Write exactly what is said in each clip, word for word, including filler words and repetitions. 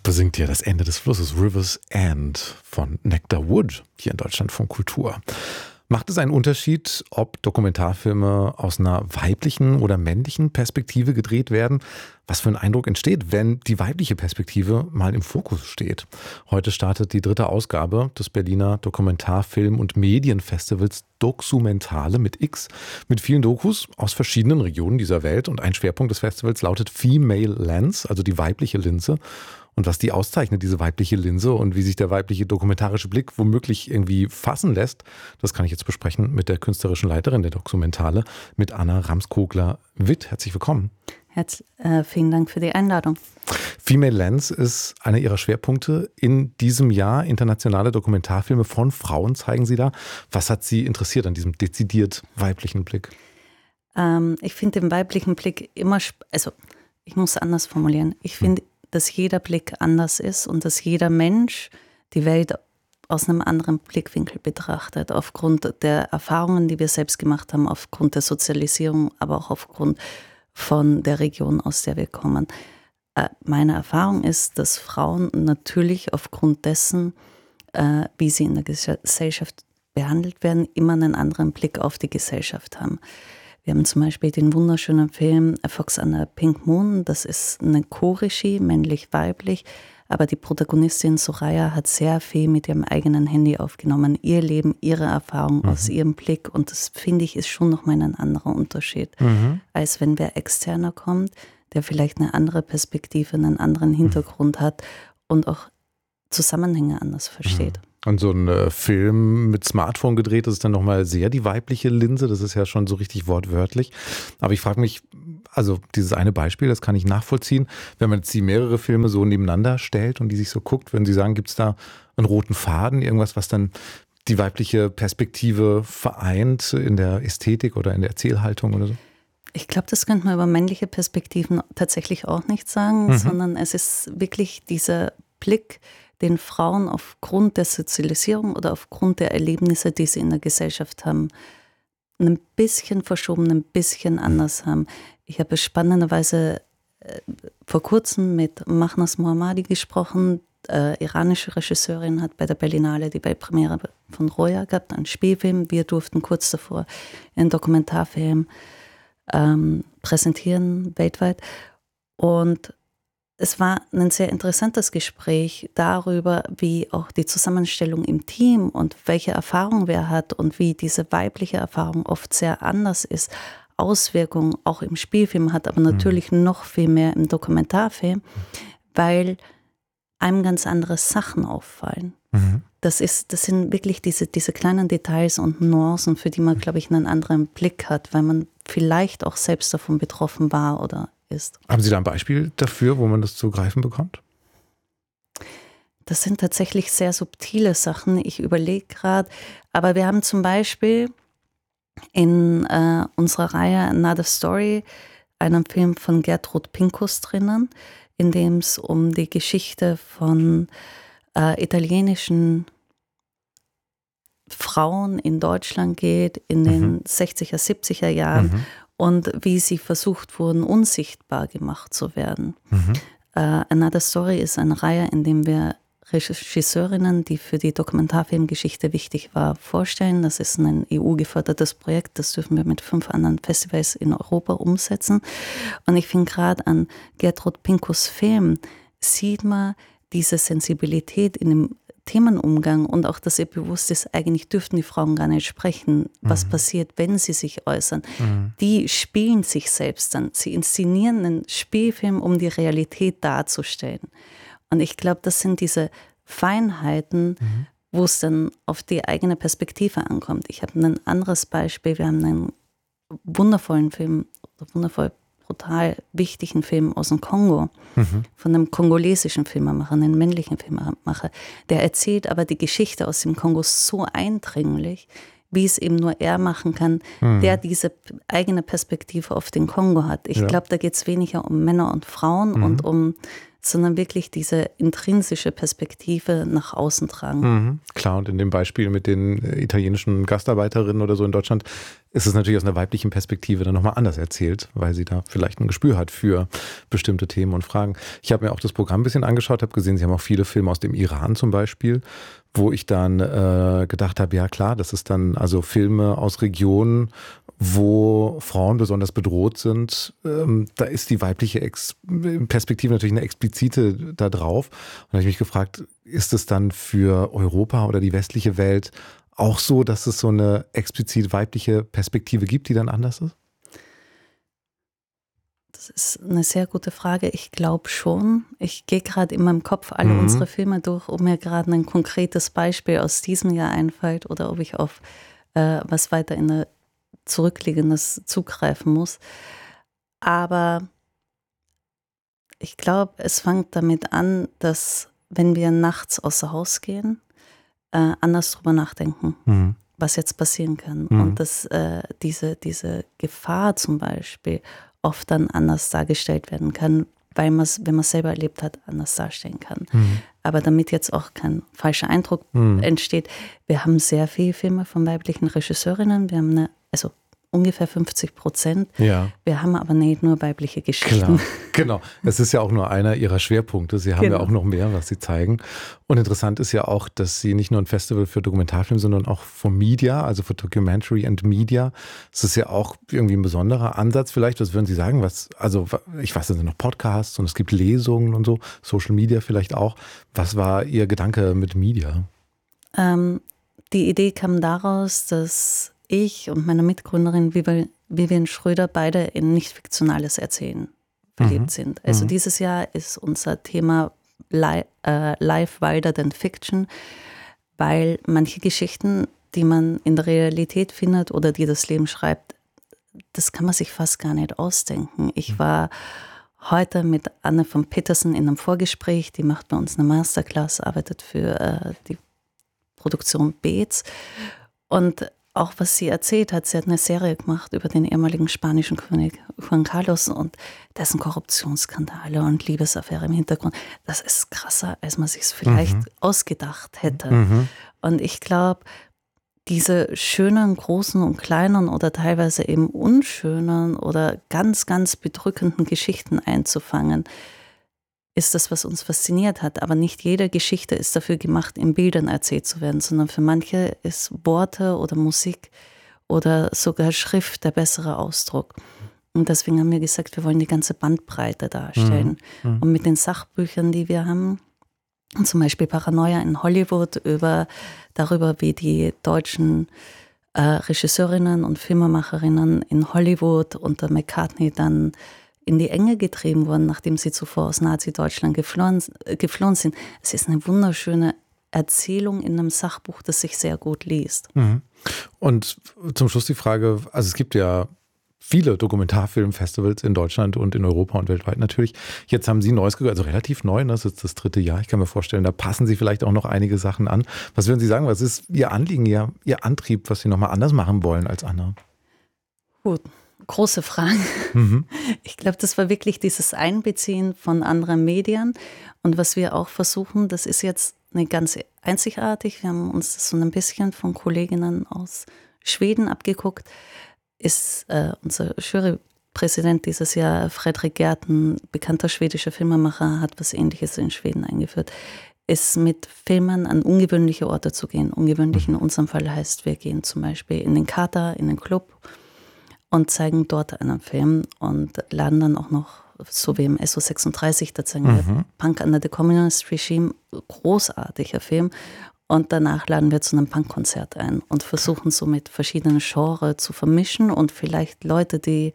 versinkt hier das Ende des Flusses, River's End von Nectar Wood, hier in Deutschland von Kultur. Macht es einen Unterschied, ob Dokumentarfilme aus einer weiblichen oder männlichen Perspektive gedreht werden? Was für ein Eindruck entsteht, wenn die weibliche Perspektive mal im Fokus steht? Heute startet die dritte Ausgabe des Berliner Dokumentarfilm- und Medienfestivals Doxumentale mit X, mit vielen Dokus aus verschiedenen Regionen dieser Welt. Und ein Schwerpunkt des Festivals lautet Female Lens, also die weibliche Linse. Und was die auszeichnet, diese weibliche Linse, und wie sich der weibliche dokumentarische Blick womöglich irgendwie fassen lässt, das kann ich jetzt besprechen mit der künstlerischen Leiterin der Dokumentale, mit Anna Ramskogler-Witt. Herzlich willkommen. Herz, äh, vielen Dank für die Einladung. Female Lens ist einer Ihrer Schwerpunkte in diesem Jahr. Internationale Dokumentarfilme von Frauen zeigen Sie da. Was hat Sie interessiert an diesem dezidiert weiblichen Blick? Ähm, ich finde den weiblichen Blick immer, also ich muss anders formulieren. Ich finde, hm. dass jeder Blick anders ist und dass jeder Mensch die Welt aus einem anderen Blickwinkel betrachtet, aufgrund der Erfahrungen, die wir selbst gemacht haben, aufgrund der Sozialisierung, aber auch aufgrund von der Region, aus der wir kommen. Meine Erfahrung ist, dass Frauen natürlich aufgrund dessen, wie sie in der Gesellschaft behandelt werden, immer einen anderen Blick auf die Gesellschaft haben. Wir haben zum Beispiel den wunderschönen Film A Fox and a Pink Moon. Das ist eine Co-Regie, männlich-weiblich. Aber die Protagonistin Soraya hat sehr viel mit ihrem eigenen Handy aufgenommen. Ihr Leben, ihre Erfahrung mhm. aus ihrem Blick. Und das, finde ich, ist schon nochmal ein anderer Unterschied. Mhm. Als wenn wer externer kommt, der vielleicht eine andere Perspektive, einen anderen Hintergrund mhm. hat und auch Zusammenhänge anders versteht. Mhm. Und so ein äh, Film mit Smartphone gedreht, das ist dann nochmal sehr die weibliche Linse. Das ist ja schon so richtig wortwörtlich. Aber ich frage mich, also dieses eine Beispiel, das kann ich nachvollziehen. Wenn man jetzt die mehrere Filme so nebeneinander stellt und die sich so guckt, würden Sie sagen, gibt es da einen roten Faden, irgendwas, was dann die weibliche Perspektive vereint in der Ästhetik oder in der Erzählhaltung oder so? Ich glaube, das könnte man über männliche Perspektiven tatsächlich auch nicht sagen, mhm. sondern es ist wirklich dieser Blick, den Frauen aufgrund der Sozialisierung oder aufgrund der Erlebnisse, die sie in der Gesellschaft haben, ein bisschen verschoben, ein bisschen anders haben. Ich habe spannenderweise äh, vor kurzem mit Mahnaz Mohammadi gesprochen, äh, iranische Regisseurin, hat bei der Berlinale die Weltpremiere von Roya gehabt, einen Spielfilm. Wir durften kurz davor einen Dokumentarfilm ähm, präsentieren, weltweit. Und es war ein sehr interessantes Gespräch darüber, wie auch die Zusammenstellung im Team und welche Erfahrung wer hat und wie diese weibliche Erfahrung oft sehr anders ist, Auswirkungen auch im Spielfilm hat, aber natürlich mhm. noch viel mehr im Dokumentarfilm, weil einem ganz andere Sachen auffallen. Mhm. Das ist, das sind wirklich diese, diese kleinen Details und Nuancen, für die man, glaube ich, einen anderen Blick hat, weil man vielleicht auch selbst davon betroffen war oder ist. Haben Sie da ein Beispiel dafür, wo man das zu greifen bekommt? Das sind tatsächlich sehr subtile Sachen. Ich überlege gerade, aber wir haben zum Beispiel in äh, unserer Reihe Another Story einen Film von Gertrud Pinkus drinnen, in dem es um die Geschichte von äh, italienischen Frauen in Deutschland geht in den mhm. sechziger, siebziger Jahren. Mhm. Und wie sie versucht wurden, unsichtbar gemacht zu werden. Mhm. Uh, Another Story ist eine Reihe, in der wir Regisseurinnen, die für die Dokumentarfilmgeschichte wichtig war, vorstellen. Das ist ein E U-gefördertes Projekt, das dürfen wir mit fünf anderen Festivals in Europa umsetzen. Und ich finde, gerade an Gertrud Pinkus Film sieht man diese Sensibilität in dem Themenumgang und auch, dass ihr bewusst ist, eigentlich dürften die Frauen gar nicht sprechen, was mhm. passiert, wenn sie sich äußern. Mhm. Die spielen sich selbst dann. Sie inszenieren einen Spielfilm, um die Realität darzustellen. Und ich glaube, das sind diese Feinheiten, mhm. wo es dann auf die eigene Perspektive ankommt. Ich habe ein anderes Beispiel. Wir haben einen wundervollen Film, wundervoll brutal wichtigen Film aus dem Kongo, mhm. von einem kongolesischen Filmemacher, einem männlichen Filmemacher. Der erzählt aber die Geschichte aus dem Kongo so eindringlich, wie es eben nur er machen kann, mhm. der diese eigene Perspektive auf den Kongo hat. Ich ja. glaube, da geht es weniger um Männer und Frauen mhm. und um sondern wirklich diese intrinsische Perspektive nach außen tragen. Mhm, klar, und in dem Beispiel mit den italienischen Gastarbeiterinnen oder so in Deutschland ist es natürlich aus einer weiblichen Perspektive dann nochmal anders erzählt, weil sie da vielleicht ein Gespür hat für bestimmte Themen und Fragen. Ich habe mir auch das Programm ein bisschen angeschaut, habe gesehen, Sie haben auch viele Filme aus dem Iran zum Beispiel, wo ich dann äh, gedacht habe, ja klar, das ist dann also Filme aus Regionen, wo Frauen besonders bedroht sind. Ähm, da ist die weibliche Ex- Perspektive natürlich eine explizite da drauf. Und da habe ich mich gefragt, ist es dann für Europa oder die westliche Welt auch so, dass es so eine explizit weibliche Perspektive gibt, die dann anders ist? Das ist eine sehr gute Frage. Ich glaube schon. Ich gehe gerade in meinem Kopf alle Mhm. unsere Filme durch, ob mir gerade ein konkretes Beispiel aus diesem Jahr einfällt oder ob ich auf äh, was weiter in der Zurückliegendes zugreifen muss. Aber ich glaube, es fängt damit an, dass wenn wir nachts außer Haus gehen, äh, anders drüber nachdenken, Mhm. was jetzt passieren kann. Mhm. Und dass äh, diese, diese Gefahr zum Beispiel oft dann anders dargestellt werden kann, weil man es, wenn man es selber erlebt hat, anders darstellen kann. Mhm. Aber damit jetzt auch kein falscher Eindruck Mhm. entsteht, wir haben sehr viele Filme von weiblichen Regisseurinnen, wir haben eine, also ungefähr fünfzig Prozent. Ja. Wir haben aber nicht nur weibliche Geschichten. Klar, genau. Es ist ja auch nur einer ihrer Schwerpunkte. Sie haben Genau. ja auch noch mehr, was sie zeigen. Und interessant ist ja auch, dass sie nicht nur ein Festival für Dokumentarfilm, sondern auch für Media, also für Documentary and Media. Das ist ja auch irgendwie ein besonderer Ansatz vielleicht. Was würden Sie sagen? Was, also ich weiß, es sind noch Podcasts und es gibt Lesungen und so, Social Media vielleicht auch. Was war Ihr Gedanke mit Media? Ähm, die Idee kam daraus, dass ich und meine Mitgründerin Vivian Schröder beide in nicht-fiktionales Erzählen verliebt Mhm. sind. Also Mhm. dieses Jahr ist unser Thema li äh, Life wilder than Fiction, weil manche Geschichten, die man in der Realität findet oder die das Leben schreibt, das kann man sich fast gar nicht ausdenken. Ich war heute mit Anne von Petersen in einem Vorgespräch, die macht bei uns eine Masterclass, arbeitet für äh, die Produktion Beetz. Und auch was sie erzählt hat, sie hat eine Serie gemacht über den ehemaligen spanischen König Juan Carlos und dessen Korruptionsskandale und Liebesaffäre im Hintergrund. Das ist krasser, als man sich es vielleicht Mhm. ausgedacht hätte. Mhm. Und ich glaube, diese schönen, großen und kleinen oder teilweise eben unschönen oder ganz, ganz bedrückenden Geschichten einzufangen, ist das, was uns fasziniert hat. Aber nicht jede Geschichte ist dafür gemacht, in Bildern erzählt zu werden, sondern für manche ist Worte oder Musik oder sogar Schrift der bessere Ausdruck. Und deswegen haben wir gesagt, wir wollen die ganze Bandbreite darstellen. Mhm. Und mit den Sachbüchern, die wir haben, zum Beispiel Paranoia in Hollywood, über, darüber, wie die deutschen äh, Regisseurinnen und Filmemacherinnen in Hollywood unter McCartney dann in die Enge getrieben wurden, nachdem sie zuvor aus Nazi-Deutschland geflohen, geflohen sind. Es ist eine wunderschöne Erzählung in einem Sachbuch, das sich sehr gut liest. Mhm. Und zum Schluss die Frage, also es gibt ja viele Dokumentarfilmfestivals in Deutschland und in Europa und weltweit natürlich. Jetzt haben Sie Neues gegründet, also relativ neu, das ist das dritte Jahr. Ich kann mir vorstellen, da passen Sie vielleicht auch noch einige Sachen an. Was würden Sie sagen, was ist Ihr Anliegen, Ihr, Ihr Antrieb, was Sie nochmal anders machen wollen als andere? Gut, große Fragen. Mhm. Ich glaube, das war wirklich dieses Einbeziehen von anderen Medien. Und was wir auch versuchen, das ist jetzt nicht ganz einzigartig. Wir haben uns das so ein bisschen von Kolleginnen aus Schweden abgeguckt. Ist äh, unser Jurypräsident dieses Jahr, Fredrik Gerten, bekannter schwedischer Filmemacher, hat was Ähnliches in Schweden eingeführt, ist mit Filmern an ungewöhnliche Orte zu gehen. Ungewöhnlich in unserem Fall heißt, wir gehen zum Beispiel in den Kater, in den Club und zeigen dort einen Film und laden dann auch noch, so wie im S O sechsunddreißig, da zeigen wir Mhm. Punk Under the Communist Regime, großartiger Film. Und danach laden wir zu einem Punkkonzert ein und versuchen somit verschiedene Genres zu vermischen und vielleicht Leute, die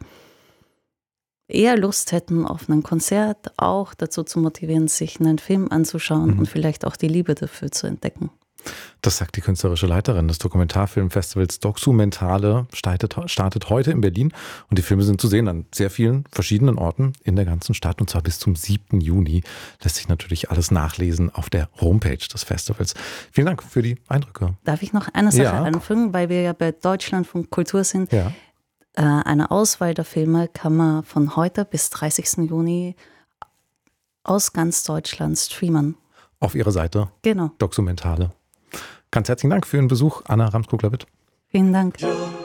eher Lust hätten auf ein Konzert, auch dazu zu motivieren, sich einen Film anzuschauen Mhm. und vielleicht auch die Liebe dafür zu entdecken. Das sagt die künstlerische Leiterin des Dokumentarfilmfestivals Doxumentale, startet, startet heute in Berlin und die Filme sind zu sehen an sehr vielen verschiedenen Orten in der ganzen Stadt und zwar bis zum siebten Juni. Lässt sich natürlich alles nachlesen auf der Homepage des Festivals. Vielen Dank für die Eindrücke. Darf ich noch eine Sache Ja. anfügen, weil wir ja bei Deutschlandfunk Kultur sind? Ja. Äh, Eine Auswahl der Filme kann man von heute bis dreißigsten Juni aus ganz Deutschland streamen. Auf Ihrer Seite? Genau. Documentale. Ganz herzlichen Dank für Ihren Besuch, Anna Ramskog-Levitt. Vielen Dank.